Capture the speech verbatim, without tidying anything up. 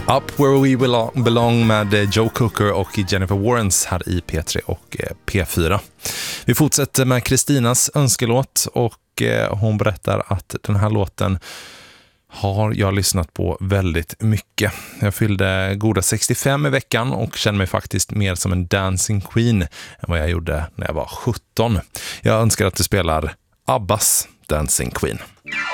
Up Where We Belong, belong med Joe Cocker och Jennifer Warrens här i P tre och P fyra. Vi fortsätter med Kristinas önskelåt och hon berättar att den här låten har jag lyssnat på väldigt mycket. Jag fyllde goda sextiofem i veckan och känner mig faktiskt mer som en dancing queen än vad jag gjorde när jag var sjutton. Jag önskar att du spelar Abbas Dancing Queen.